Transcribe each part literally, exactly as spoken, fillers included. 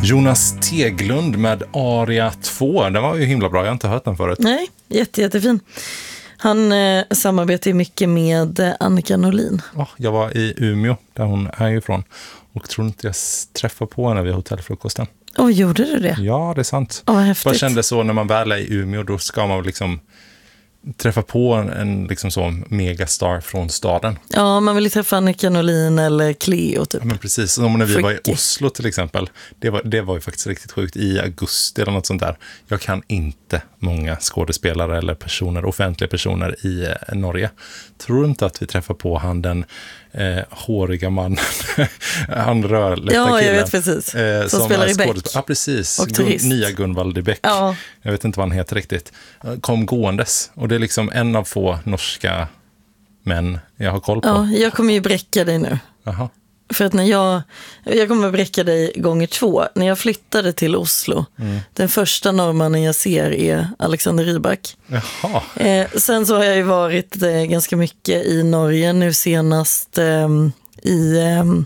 Jonas Teglund med Aria två. Den var ju himla bra, jag har inte hört den förut. Nej, jätte, jättefin. Han eh, samarbetar ju mycket med eh, Annika Norlin. Oh, jag var i Umeå, där hon är ifrån. Och tror inte jag träffade på henne vid hotellfrukosten. Åh, oh, gjorde du det? Ja, det är sant. Åh, oh, häftigt. Jag kände så när man väl är i Umeå, då ska man liksom träffa på en, en liksom så megastar från staden. Ja, man vill ju träffa Annika Norlin eller Cleo typ. Ja, men precis, som när vi Freaky. var i Oslo till exempel. Det var, det var ju faktiskt riktigt sjukt i augusti eller något sånt där. Jag kan inte många skådespelare eller personer, offentliga personer i eh, Norge. Tror inte att vi träffar på han den eh, håriga mannen. Han rödlätta Ja, killen. jag vet precis. Eh, som, som spelar i Beck. Ja, precis. Och Gun, nya Gunvald i Beck. Ja. Jag vet inte vad han heter riktigt. Kom gåendes. Och det är liksom en av få norska män jag har koll på. Ja, jag kommer ju bräcka dig nu. Jaha. För att när jag, jag kommer bräcka dig gånger två. När jag flyttade till Oslo, mm. den första norrmannen jag ser är Alexander Rybak. Jaha. Eh, sen så har jag ju varit eh, ganska mycket i Norge, nu senast eh, i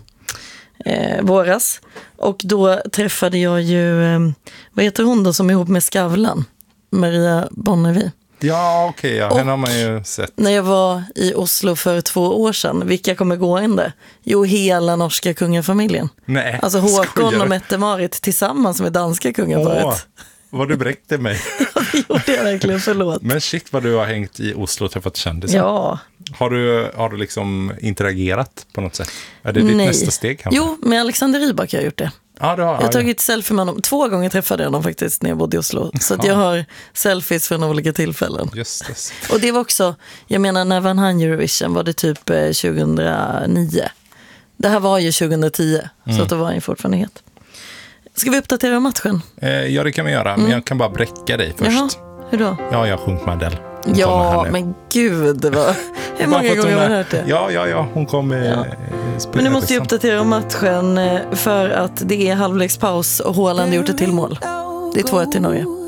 eh, våras. Och då träffade jag ju, eh, vad heter hon då som är ihop med Skavlan? Maria Bonnevi. Ja, okej. Okay, ja. Henne har man ju sett. När jag var i Oslo för två år sedan, vilka kommer gå in där? Jo, hela norska kungafamiljen. Nej, alltså Håkon skojar. och Mette-Marit tillsammans med danska kungaparet. Åh, vad du bräckte mig. Ja, det gjorde jag verkligen, förlåt. Men shit vad du har hängt i Oslo och träffat kändisar. Ja. Har du, har du liksom interagerat på något sätt? Är det ditt Nej. nästa steg kanske? Jo, med Alexander Rybak har jag gjort det. Ja, det har, jag har tagit selfie med honom. Två gånger träffade jag honom faktiskt när jag bodde i Oslo. Så att jag har selfies från olika tillfällen. Just det. Och det var också, jag menar när vann han Eurovision var det typ tjugohundranio. Det här var ju tjugohundratio, mm. så att då var han ju fortfarande het. Ska vi uppdatera matchen? Eh, ja, det kan vi göra. Mm. Men jag kan bara bräcka dig först. Jaha, hur då? Ja, jag har sjungit med Adele. Hon ja, men gud, vad... hur många gånger har du hört det? Ja, ja, ja, hon kom med... Ja. Men nu måste jag uppdatera matchen för att det är halvlekspaus och Haaland gjort ett till mål. Det är två ett till Norge.